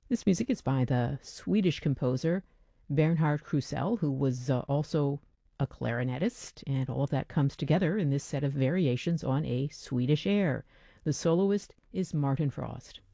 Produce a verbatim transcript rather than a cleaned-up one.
This music is by the Swedish composer Bernhard Krusell, who was uh, also a clarinetist, and all of that comes together in this set of variations on a Swedish air. The soloist is Martin Frost.